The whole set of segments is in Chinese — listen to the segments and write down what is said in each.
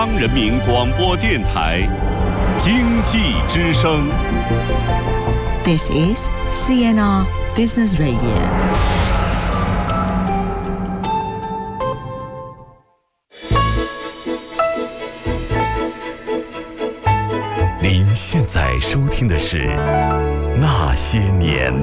人民广播电台经济之声。 This is CNR Business Radio。 您现在收听的是《那些年》。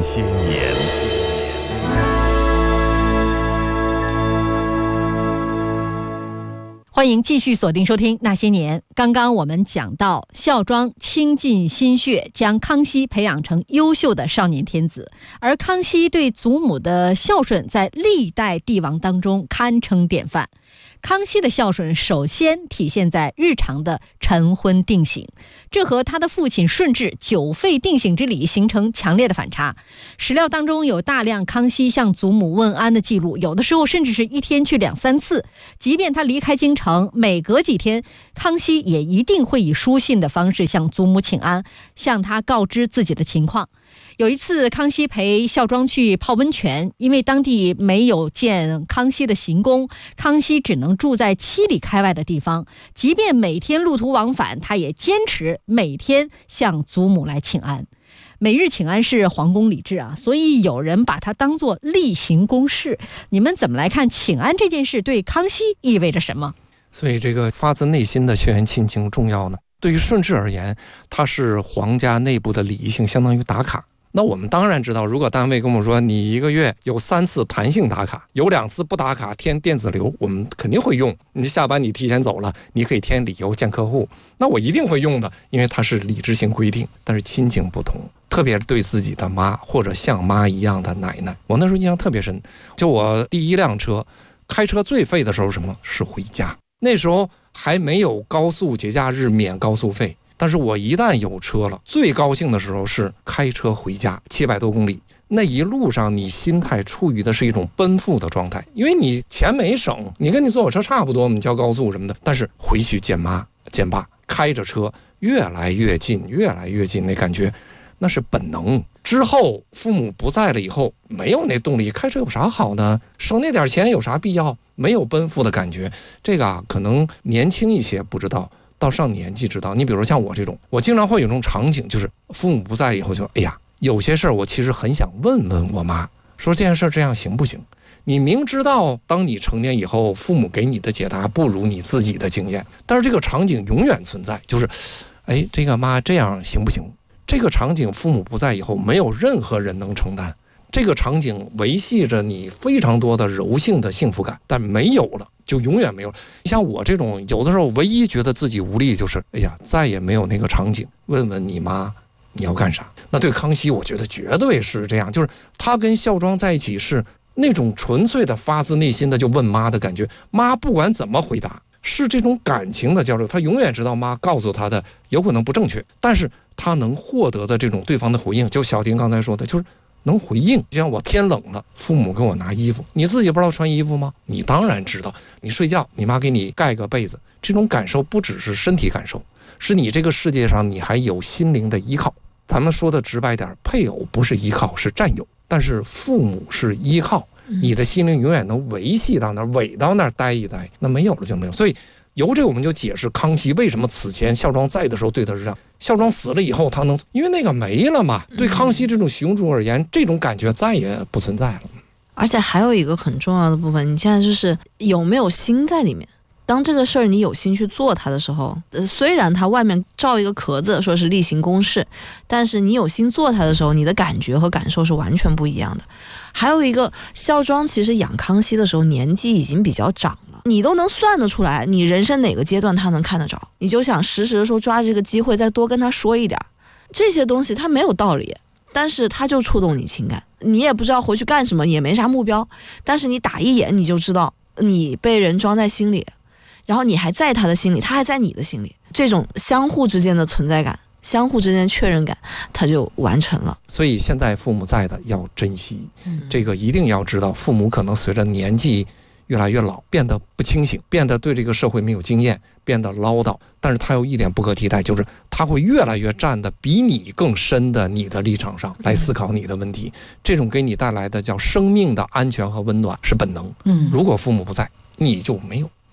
欢迎继续锁定收听《那些年》。刚刚我们讲到，孝庄倾尽心血将康熙培养成优秀的少年天子，而康熙对祖母的孝顺在历代帝王当中堪称典范。康熙的孝顺首先体现在日常的晨昏定省，这和他的父亲顺治久废定省之礼形成强烈的反差。史料当中有大量康熙向祖母问安的记录，有的时候甚至是一天去2-3次。即便他离开京城，每隔几天，康熙也一定会以书信的方式向祖母请安，向他告知自己的情况。有一次，康熙陪孝庄去泡温泉，因为当地没有建康熙的行宫，康熙只能住在7里开外的地方。即便每天路途往返，他也坚持每天向祖母来请安。每日请安是皇宫礼制啊，所以有人把它当作例行公事。你们怎么来看请安这件事对康熙意味着什么？ 所以这个发自内心的血缘亲情重要呢？对于顺治而言，它是皇家内部的礼仪性，相当于打卡。那我们当然知道，如果单位跟我们说你1个月有3次弹性打卡，有2次不打卡填电子流，我们肯定会用。你下班你提前走了，你可以填理由见客户，那我一定会用的，因为它是理智性规定。但是亲情不同，特别是对自己的妈或者像妈一样的奶奶，我那时候印象特别深。就我第1辆车开车最费的时候，什么是回家？那时候还没有高速节假日免高速费，但是我一旦有车了，最高兴的时候是开车回家，700多公里。那一路上你心态处于的是一种奔赴的状态，因为你钱没省，你跟你坐火车差不多，你交高速什么的，但是回去见妈见爸，开着车越来越近，那感觉那是本能。之后父母不在了以后，没有那动力，开车有啥好的？省那点钱有啥必要？没有奔赴的感觉。这个可能年轻一些不知道，到上年纪知道。你比如像我这种，我经常会有这种场景，就是父母不在以后就哎呀，有些事儿我其实很想问问我妈，说这件事这样行不行？你明知道当你成年以后，父母给你的解答不如你自己的经验，但是这个场景永远存在，就是哎，这个妈这样行不行？这个场景父母不在以后，没有任何人能承担。这个场景维系着你非常多的柔性的幸福感，但没有了就永远没有了。像我这种有的时候唯一觉得自己无力，就是哎呀，再也没有那个场景问问你妈你要干啥。那对康熙我觉得绝对是这样，就是他跟孝庄在一起是那种纯粹的发自内心的就问妈的感觉，妈不管怎么回答是这种感情的交流，他永远知道妈告诉他的有可能不正确，但是他能获得的这种对方的回应，就小婷刚才说的，就是能回应。就像我天冷了，父母给我拿衣服，你自己不知道穿衣服吗？你当然知道。你睡觉，你妈给你盖个被子，这种感受不只是身体感受，是你这个世界上你还有心灵的依靠。咱们说的直白点，配偶不是依靠，是占有，但是父母是依靠。你的心灵永远能维系到那儿，委到那儿待一待，那没有了就没有。所以由这我们就解释康熙为什么此前孝庄在的时候对他是这样，孝庄死了以后他能，因为那个没了嘛。对康熙这种雄主而言，这种感觉再也不存在了。 而且还有一个很重要的部分，你现在就是有没有心在里面。当这个事儿你有心去做它的时候，虽然它外面罩一个壳子说是例行公事，但是你有心做它的时候，你的感觉和感受是完全不一样的。还有一个，孝庄其实养康熙的时候年纪已经比较长了，你都能算得出来你人生哪个阶段他能看得着，你就想时时的说抓这个机会再多跟他说一点。这些东西他没有道理，但是他就触动你情感，你也不知道回去干什么，也没啥目标，但是你打一眼你就知道你被人装在心里，然后你还在他的心里，他还在你的心里，这种相互之间的存在感，相互之间的确认感，它就完成了。 所以现在父母在的要珍惜，这个一定要知道，父母可能随着年纪越来越老，变得不清醒，变得对这个社会没有经验，变得唠叨，但是他有一点不可替代，就是他会越来越站得比你更深的你的立场上来思考你的问题，这种给你带来的叫生命的安全和温暖是本能。如果父母不在，你就没有。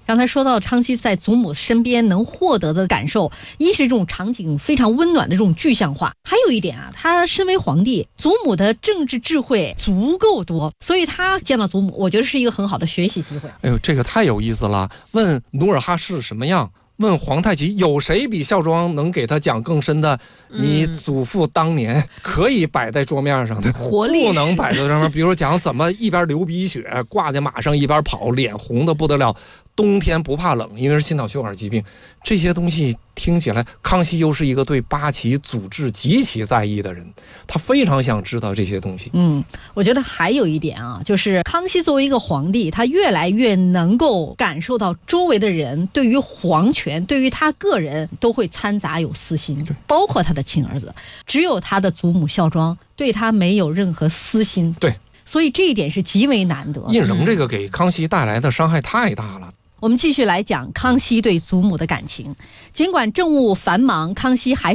刚才说到康熙在祖母身边能获得的感受，一是这种场景非常温暖的这种具象化，还有一点啊，他身为皇帝，祖母的政治智慧足够多，所以他见到祖母，我觉得是一个很好的学习机会。 哎呦，这个太有意思了！问努尔哈赤什么样？问皇太极，有谁比孝庄能给他讲更深的？你祖父当年可以摆在桌面上的， 活力不能摆在桌面。比如讲怎么一边流鼻血，挂在马上一边跑，脸红的不得了，冬天不怕冷，因为是心脑血管疾病。这些东西听起来，康熙又是一个对八旗祖制极其在意的人，他非常想知道这些东西。 我觉得还有一点啊，就是康熙作为一个皇帝，他越来越能够感受到周围的人对于皇权，对于他个人都会掺杂有私心，包括他的亲儿子。只有他的祖母孝庄对他没有任何私心。 对， 所以这一点是极为难得。 胤禛这个给康熙带来的伤害太大了。 我们继续来讲康熙对祖母的感情。尽管政务繁忙，康熙还